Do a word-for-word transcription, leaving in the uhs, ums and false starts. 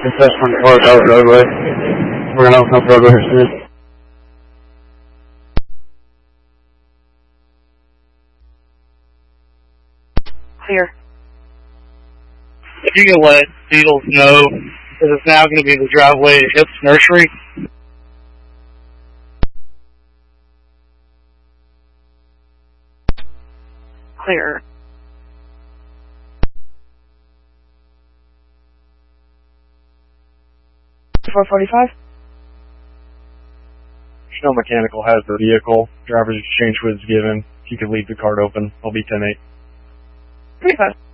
It's twenty-four, out roadway. We're gonna open up roadway here soon. Clear. If you can let Beatles know, because it's now going to be the driveway to Hips Nursery. Clear. four forty-five. No mechanical has the vehicle. Driver's exchange was given. If you could leave the card open, I'll be ten eight. thirty-five.